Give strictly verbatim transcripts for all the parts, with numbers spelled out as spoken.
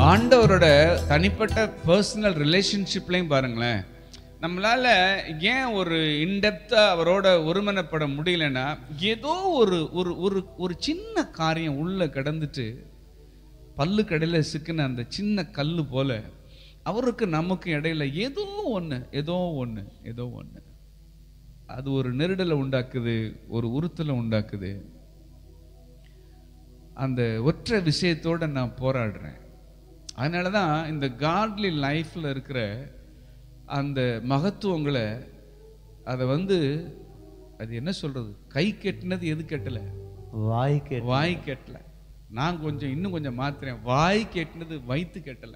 ஆண்டவரோட தனிப்பட்ட பர்சனல் ரிலேஷன்ஷிப்லையும் பாருங்களேன், நம்மளால ஏன் ஒரு இன்டெப்தா அவரோட ஒருமனப்பட முடியலன்னா, ஏதோ ஒரு ஒரு ஒரு ஒரு சின்ன காரியம் உள்ள கிடந்துட்டு பல்லு கடையில சிக்கின அந்த சின்ன கல்லு போல அவருக்கு நமக்கு இடையில ஏதோ ஒன்று ஏதோ ஒன்று ஏதோ ஒன்று அது ஒரு நெருடலை உண்டாக்குது, ஒரு உறுத்தலை உண்டாக்குது. அந்த ஒற்றை விஷயத்தோட நான் போராடுறேன். அதனால தான் இந்த காட்லி லைஃப்ல இருக்கிற அந்த மகத்துவங்களை அதை வந்து அது என்ன சொல்றது, கை கெட்டினது எது கெட்டல, வாய் கெட்ட வாய் கெட்டல. நான் கொஞ்சம் இன்னும் கொஞ்சம் மாத்துறேன், வாய் கெட்டினது வயிற்று கெட்டல,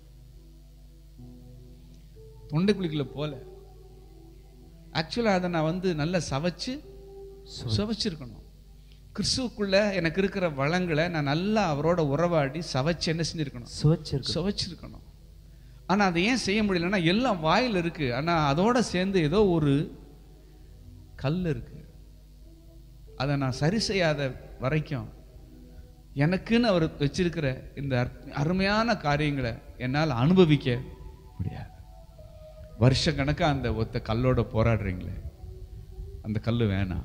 தொண்டைக்குழிக்குள்ள போல. ஆக்சுவலா அதை நான் வந்து நல்லா சவைச்சு சுவைச்சிருக்கணும். கிறிஸ்துவுக்குள்ள எனக்கு இருக்கிற வளங்களை நான் நல்லா அவரோட உறவாடி சவைச்சு என்ன செஞ்சிருக்கணும், சுவைச்சிருக்கணும். ஆனா அதை ஏன் செய்ய முடியலன்னா, எல்லாம் வாயில் இருக்கு, ஆனா அதோட சேர்ந்து ஏதோ ஒரு கல் இருக்கு. அதை நான் சரி செய்யாத வரைக்கும் எனக்குன்னு அவர் வச்சிருக்கிற இந்த அருமையான காரியங்களை என்னால் அனுபவிக்க முடியாது. வருஷ கணக்கா அந்த ஒத்த கல்லோட போராடுறீங்களே, அந்த கல்லு வேணாம்,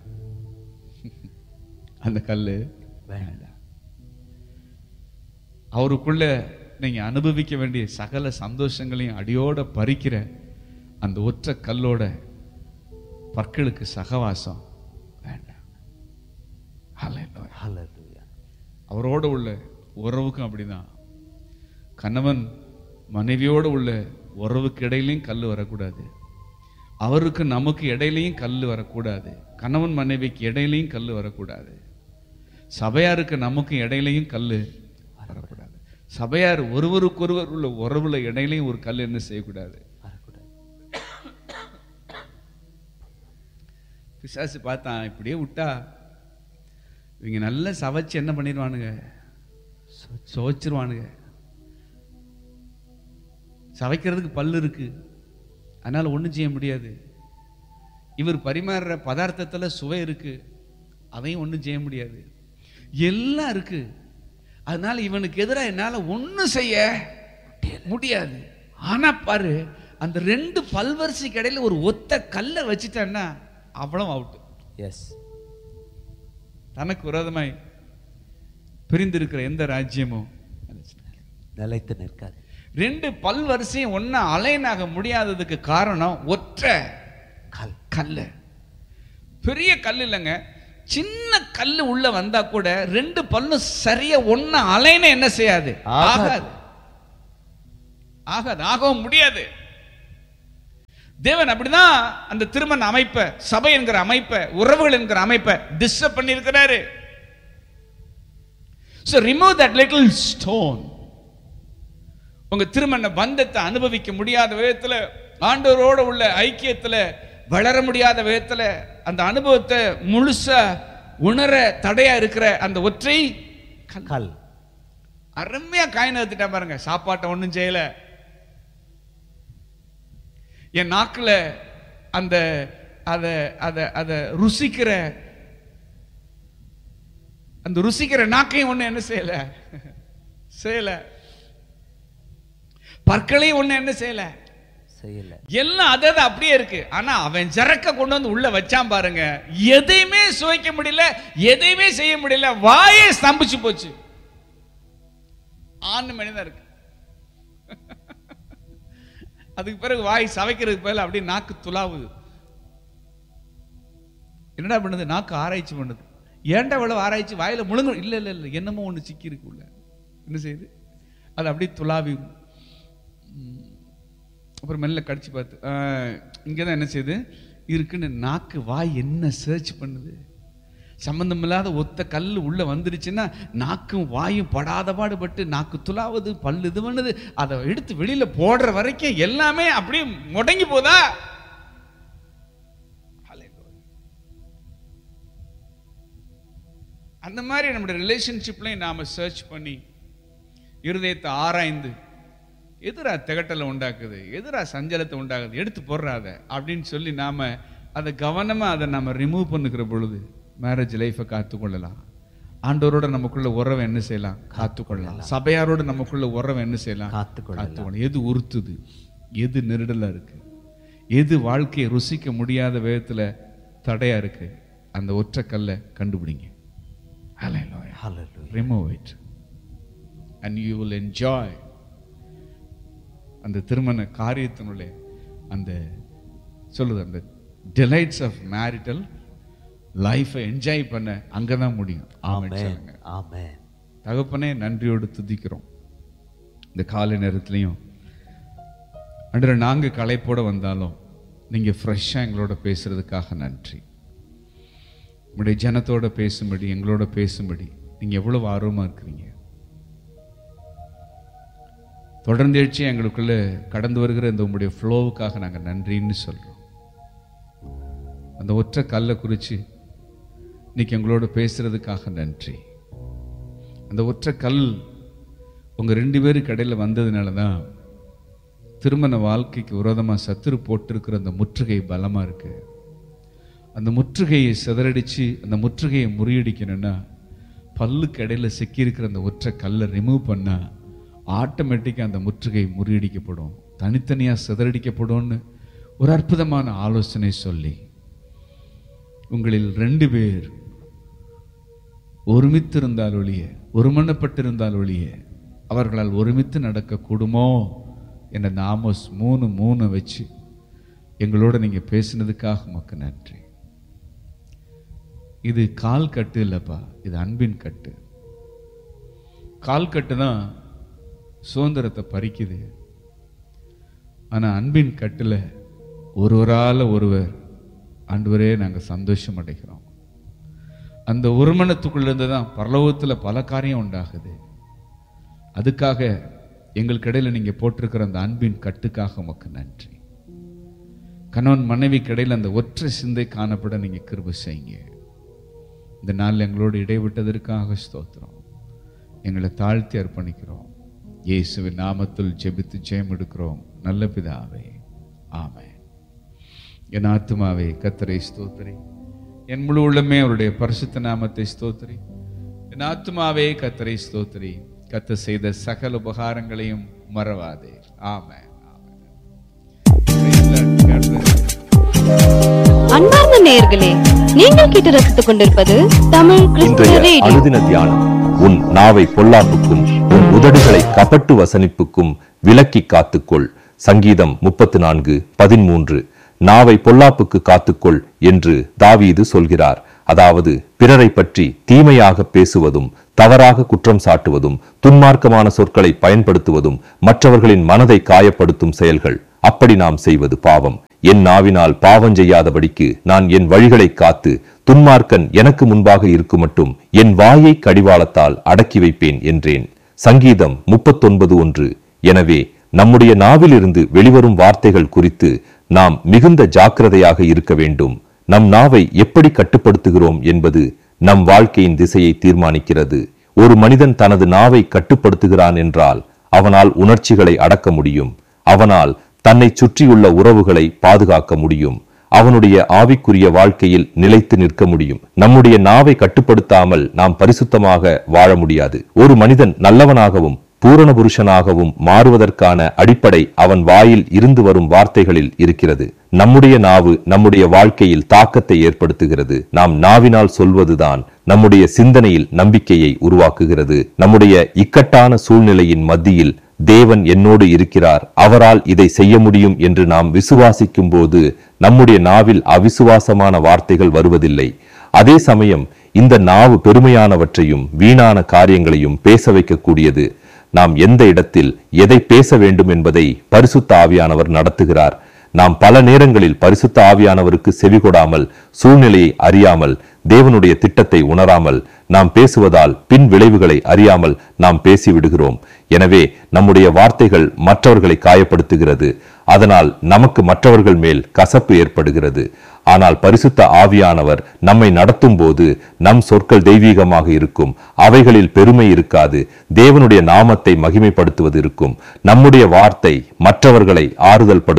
அந்த கல்லு வேண்டாம். அவருக்குள்ள நீங்க அனுபவிக்க வேண்டிய சகல சந்தோஷங்களையும் அடியோட பறிக்கிற அந்த ஒற்றை கல்லோட பற்களுக்கு சகவாசம் வேண்டாம். அவரோட உள்ள உறவுக்கும் அப்படிதான். கணவன் மனைவியோடு உள்ள உறவுக்கு இடையிலையும் கல் வரக்கூடாது, அவருக்கு நமக்கு இடையிலையும் கல் வரக்கூடாது, கணவன் மனைவிக்கு இடையிலையும் கல் வரக்கூடாது, சபையாருக்கு நமக்கு இடையிலையும் கல் வரக்கூடாது, சபையார் ஒருவருக்கொருவர் உள்ள உறவுல இடையிலையும் ஒரு கல் என்ன செய்யக்கூடாது. பிசாசு பார்த்தான், இப்படியே விட்டா இவங்க நல்ல சவைச்சு என்ன பண்ணிடுவானுங்க, சுவைச்சிருவானுங்க. சவைக்கிறதுக்கு பல்லு இருக்கு, அதனால ஒன்றும் செய்ய முடியாது. இவர் பரிமாறுற பதார்த்தத்தில் சுவை இருக்கு, அதையும் ஒன்றும் செய்ய முடியாது. எல்லாம் இருக்கு, அதனால இவனுக்கு எதிராக என்னால் ஒன்றும் செய்ய முடியாது. ஆனா பாரு, அந்த ரெண்டு பல்வரிசைக்கு இடையில ஒரு ஒத்த கல்லை வச்சுட்டான்னா அவ்வளவு அவுட். எஸ், தனக்கு விரோதமாய் பிரிந்திருக்கிற எந்த ராஜ்யமும் நிலைத்து நிற்காது. ரெண்டு பல்வரிசையும் ஒன்னா அலைனாக முடியாததுக்கு காரணம் ஒற்றை கல் கல்லு. பெரிய கல் இல்லைங்க, சின்ன கல்லு உள்ள வந்தா கூட ரெண்டு பல்லும் சரியா ஒன்னா அலைன என்ன செய்யாது, ஆகாது ஆகாது ஆகவும் முடியாது. தேவன் அப்படிதான் அந்த திருமண அமைப்பை, சபை என்கிற அமைப்பை, உறவுகள் என்கிற அமைப்பை டிஸ்டர்ப் பண்ணி இருக்கிறாரு. So remove that little stone. உங்க திருமண பந்தத்தை அனுபவிக்க முடியாத விதத்துல, ஆண்டவரோட உள்ள ஐக்கியத்துல வளர முடியாத விதத்துல, அந்த அனுபவத்தை முழுசா உணர தடையா இருக்கிற அந்த ஒற்றை கல் அருமையா காயின எடுத்துட்டா பாருங்க. சாப்பாட்டை ஒண்ணும் செய்யல, என் நாக்குல அந்த அத அத அத ருசிக்கிற அந்த ருசிக்கிற நாக்கையும் ஒண்ணு என்ன செய்யல செய்யல பற்களையும் ஒண்ணு என்ன செய்யல செய்யல எல்லாம் அதாவது அப்படியே இருக்கு. ஆனா அவன் ஜரக்க கொண்டு வந்து உள்ள வச்சான் பாருங்க, எதையுமே சுவைக்க முடியல, எதையுமே செய்ய முடியல, வாயே ஸ்தம்பிச்சு போச்சு. ஆண் மனிதன் இருக்கு, அதுக்கு பிறகு வாய் சவைக்கிறதுக்கு பதில் அப்படியே நாக்கு துளாவுது. என்னடா பண்ணுது, நாக்கு ஆராய்ச்சி பண்ணுது. ஏன்டா இவ்வளவு ஆராய்ச்சி, வாயில முழுங்க இல்ல இல்ல இல்ல என்னமோ ஒண்ணு சிக்கி இருக்கு உள்ள, என்ன செய்யுது, அது அப்படியே துளாவி. அப்புறம் மெல்ல கடிச்சு பார்த்து இங்கதான் என்ன செய்யுது இருக்குன்னு நாக்கு வாய் என்ன சர்ச் பண்ணுது. சம்பந்தம் இல்லாத ஒத்த கல் உள்ள வந்துருச்சுன்னா நாக்கும் வாயும் படாத பாடுபட்டு நாக்கு துளாவது, பல்லு இது பண்ணுது, அதை எடுத்து வெளியில போடுற வரைக்கும் எல்லாமே அப்படியே முடங்கி போதா. அந்த மாதிரி நம்முடைய ரிலேஷன்ஷிப்லையும் நாம சர்ச் பண்ணி இருதயத்தை ஆராய்ந்து, எதிரா திகட்டலை உண்டாக்குது, எதிரா சஞ்சலத்தை உண்டாக்குது, எடுத்து போடுறாத அப்படின்னு சொல்லி நாம அதை கவனமா அதை நாம ரிமூவ் பண்ணுகிற பொழுது மேரேஜ் லைஃபை காத்துக்கொள்ளலாம். ஆண்டவரோட நமக்குள்ள உறவை என்ன செய்யலாம்? காத்துக்கொள்ளலாம். சபையாரோட நமக்குள்ள உறவை என்ன செய்யலாம்? காத்துக்கொள்ளலாம். எது உறுத்துது, எது நெருடலா இருக்கு, எது வாழ்க்கையை ருசிக்க முடியாத விதத்துல தடையா இருக்கு, அந்த ஒற்றை கல்லை கண்டுபிடிங்க. Hallelujah. Hallelujah. Remove it and you will enjoy அந்த திருமண காரியத்தினுள்ளே அந்த சொல்லுது அந்த delights of marital லைஃபை என்ஜாய் பண்ண அங்கதான் முடியும். ஆமென் சொல்லுங்க. ஆமென். தகப்பனே, நன்றியோடு துதிக்கிறோம். இந்த காலை நேரத்திலையும் அன்று நாங்க களைப்போட வந்தாலும் நீங்க ஃப்ரெஷ்ஷா எங்களோட பேசுறதுக்காக நன்றி. உங்களுடைய ஜனத்தோட பேசும்படி, எங்களோட பேசும்படி நீங்க எவ்வளவு ஆர்வமா இருக்கிறீங்க. தொடர்ந்து எழுச்சியா எங்களுக்குள்ள கடந்து வருகிற இந்த உங்களுடைய ஃப்ளோவுக்காக நாங்க நன்றின்னு சொல்றோம். அந்த ஒற்றை கல்லை குறித்து இன்னைக்கு எங்களோட பேசுறதுக்காக நன்றி. அந்த ஒற்றை கல் உங்க ரெண்டு பேருக்கு இடையில வந்ததுனால தான் திருமண வாழ்க்கைக்கு விரோதமாக சத்துரு போட்டிருக்கிற அந்த முற்றுகை பலமா இருக்கு. அந்த முற்றுகையை சிதறடிச்சு அந்த முற்றுகையை முறியடிக்கணும்னா பல்லுக்கு இடையில சிக்கியிருக்கிற அந்த ஒற்றை கல்லை ரிமூவ் பண்ணா ஆட்டோமேட்டிக்காக அந்த முற்றுகை முறியடிக்கப்படும், தனித்தனியாக சிதறடிக்கப்படும்னு ஒரு அற்புதமான ஆலோசனை சொல்லி உங்களில் ரெண்டு பேர் ஒருமித்திருந்தால் ஒழிய, ஒருமனப்பட்டிருந்தால் ஒழிய அவர்களால் ஒருமித்து நடக்க கூடுமோ என்ற நாமோஸ் மூணு மூணு வச்சு எங்களோட நீங்க பேசினதுக்காக உமக்கு நன்றி. இது கால் கட்டு இல்லப்பா, இது அன்பின் கட்டு. கால் கட்டு தான் சுதந்திரத்தை பறிக்குது. ஆனா அன்பின் கட்டுல ஒருவரால ஒருவர் ஆண்டவரே நாங்க சந்தோஷம் அடைகிறோம். அந்த ஒருமனத்துக்குள்ள இருந்து தான் பரலோகத்துல பல காரியம் உண்டாகுது. அதுக்காக எங்களுக்கு இடையில நீங்க போட்டிருக்கிற அந்த அன்பின் கட்டுக்காக உமக்கு நன்றி. கணவன் மனைவி இடையில அந்த ஒற்றை சிந்தை காணப்பட நீங்க கிருபை செய்யுங்க. இந்த நாள் எங்களோடு இடைவிட்டதற்காக ஸ்தோத்திரம். எங்களை தாழ்த்தி அர்ப்பணிக்கிறோம். இயேசுவின் நாமத்தில் ஜெபித்து ஜெயம் எடுக்கிறோம் நல்ல பிதாவே, ஆமென். என் ஆத்துமாவே கர்த்தரை ஸ்தோத்திரி, என் முழு உள்ளமே அவருடைய பரிசுத்த நாமத்தை ஸ்தோத்திரி. என் ஆத்துமாவே கர்த்தரை ஸ்தோத்திரி, கர்த்தர் செய்த சகல உபகாரங்களையும் மறவாதே. ஆமென். அன்பார்ந்த நேயர்களே, நீங்கள் கேட்டு ரசித்துக் கொண்டிருப்பது தமிழ் கிறிஸ்துவ ரேடியோ. அனுதின தியானம். உன் நாவை பொல்லாப்புக்கும் உன் உதடுகளை கபட்டு வசனிப்புக்கும் விலக்கி காத்துக்கொள். சங்கீதம் முப்பத்து நான்கு பதிமூன்று. நாவை பொல்லாப்புக்கு காத்துக்கொள் என்று தாவீது சொல்கிறார். அதாவது பிறரை பற்றி தீமையாக பேசுவதும், தவறாக குற்றம் சாட்டுவதும், துன்மார்க்கமான சொற்களை பயன்படுத்துவதும் மற்றவர்களின் மனதை காயப்படுத்தும் செயல்கள். அப்படி நாம் செய்வது பாவம். என் நாவினால் பாவம் செய்யாதபடிக்கு நான் என் வழிகளை காத்து துன்மார்க்கன் எனக்கு முன்பாக இருக்கும் மட்டும் என் வாயை கடிவாளத்தால் அடக்கி வைப்பேன் என்றேன். சங்கீதம் முப்பத்தொன்பது ஒன்று. எனவே நம்முடைய நாவிலிருந்து வெளிவரும் வார்த்தைகள் குறித்து நாம் மிகுந்த ஜாக்கிரதையாக இருக்க வேண்டும். நம் நாவை எப்படி கட்டுப்படுத்துகிறோம் என்பது நம் வாழ்க்கையின் திசையை தீர்மானிக்கிறது. ஒரு மனிதன் தனது நாவை கட்டுப்படுத்துகிறான் என்றால் அவனால் உணர்ச்சிகளை அடக்க முடியும். அவனால் தன்னை சுற்றியுள்ள உறவுகளை பாதுகாக்க முடியும். அவனுடைய ஆவிக்குரிய வாழ்க்கையில் நிலைத்து நிற்க முடியும். நம்முடைய நாவை கட்டுப்படுத்தாமல் நாம் பரிசுத்தமாக வாழ முடியாது. ஒரு மனிதன் நல்லவனாகவும் பூரண புருஷனாகவும் மாறுவதற்கான அடிப்படை அவன் வாயில் இருந்து வரும் வார்த்தைகளில் இருக்கிறது. நம்முடைய நாவு நம்முடைய வாழ்க்கையில் தாக்கத்தை ஏற்படுத்துகிறது. நாம் நாவினால் சொல்வதுதான் நம்முடைய சிந்தனையில் நம்பிக்கையை உருவாக்குகிறது. நம்முடைய இக்கட்டான சூழ்நிலையின் மத்தியில் தேவன் என்னோடு இருக்கிறார், அவரால் இதை செய்ய முடியும் என்று நாம் விசுவாசிக்கும் போது நம்முடைய நாவில் அவிசுவாசமான வார்த்தைகள் வருவதில்லை. அதே சமயம் இந்த நாவு பெருமையானவற்றையும் வீணான காரியங்களையும் பேச வைக்கக்கூடியது. நாம் எந்த இடத்தில் எதை பேச வேண்டும் என்பதை பரிசுத்த ஆவியானவர் நடத்துகிறார். நாம் பல நேரங்களில் பரிசுத்த ஆவியானவருக்கு செவிகொடாமல், சூழ்நிலையை அறியாமல், தேவனுடைய திட்டத்தை உணராமல் நாம் பேசுவதால் பின் விளைவுகளை அறியாமல் நாம் பேசிவிடுகிறோம். எனவே நம்முடைய வார்த்தைகள் மற்றவர்களை காயப்படுத்துகிறது. அதனால் நமக்கு மற்றவர்கள் மேல் கசப்பு ஏற்படுகிறது. ஆனால் பரிசுத்த ஆவியானவர் நம்மை நடத்தும் போது நம் சொற்கள் தெய்வீகமாக இருக்கும். அவைகளில் பெருமை இருக்காது. தேவனுடைய நாமத்தை மகிமைப்படுத்துவது இருக்கும். நம்முடைய வார்த்தை மற்றவர்களை ஆறுதல் படுத்தும்.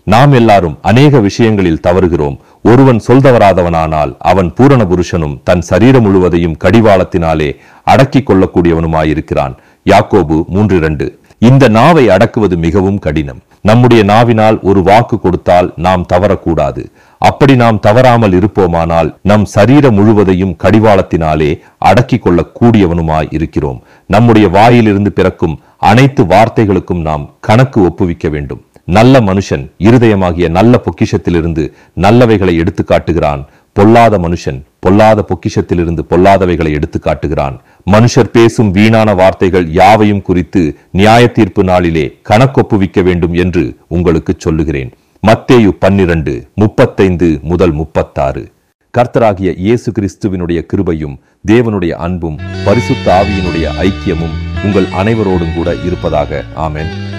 நாம் எல்லாரும் அநேக விஷயங்களில் தவறுகிறோம். ஒருவன் சொல்தவராதவனானால் அவன் பூரண புருஷனும் தன் சரீரம் முழுவதையும் கடிவாளத்தினாலே அடக்கிக் கொள்ளக்கூடியவனுமாயிருக்கிறான். யாக்கோபு மூன்று இரண்டு. இந்த நாவை அடக்குவது மிகவும் கடினம். நம்முடைய நாவினால் ஒரு வாக்கு கொடுத்தால் நாம் தவறக்கூடாது. அப்படி நாம் தவறாமல் இருப்போமானால் நம் சரீரம் முழுவதையும் கடிவாளத்தினாலே அடக்கிக் கொள்ள கூடியவனுமாய் இருக்கிறோம். நம்முடைய வாயிலிருந்து பிறக்கும் அனைத்து வார்த்தைகளுக்கும் நாம் கணக்கு ஒப்புவிக்க வேண்டும். நல்ல மனுஷன் இருதயமாகிய நல்ல பொக்கிஷத்திலிருந்து நல்லவைகளை எடுத்து காட்டுகிறான். பொல்லாத மனுஷன் பொல்லாத பொக்கிஷத்திலிருந்து பொல்லாதவைகளை எடுத்து காட்டுகிறான். மனுஷர் பேசும் வீணான வார்த்தைகள் யாவையும் குறித்து நியாய தீர்ப்பு நாளிலே கணக்கொப்புவிக்க வேண்டும் என்று உங்களுக்கு சொல்லுகிறேன். மத்தேயு பன்னிரண்டு முப்பத்தைந்து முதல் முப்பத்தாறு. கர்த்தராகிய இயேசு கிறிஸ்துவினுடைய கிருபையும் தேவனுடைய அன்பும் பரிசுத்த ஆவியினுடைய ஐக்கியமும் உங்கள் அனைவரோடும் கூட இருப்பதாக. ஆமென்.